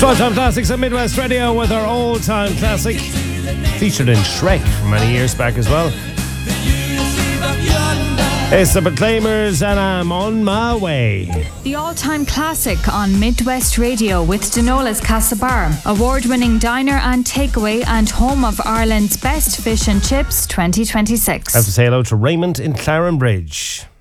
All-time classics at Midwest Radio with our all-time classic featured in Shrek from many years back as well. It's the Proclaimers and I'm on my way. The all-time classic on Midwest Radio with Dinola's Castlebar, award-winning diner and takeaway and home of Ireland's best fish and chips 2026. I have to say hello to Raymond in Clarenbridge.